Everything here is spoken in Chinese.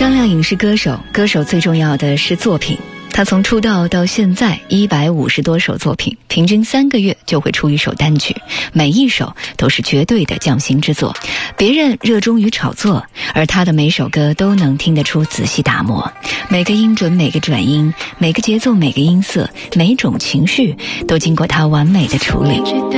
张靓颖是歌手，歌手最重要的是作品。他从出道到现在150多首作品，平均3个月就会出一首单曲，每一首都是绝对的匠心之作。别人热衷于炒作，而他的每首歌都能听得出仔细打磨，每个音准，每个转音，每个节奏，每个音色，每种情绪都经过他完美的处理。